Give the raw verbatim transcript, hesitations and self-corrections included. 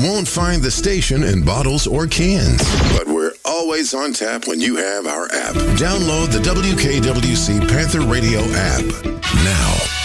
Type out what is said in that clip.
won't find the station in bottles or cans. But we're always on tap when you have our app. Download the W K W C Panther Radio app now.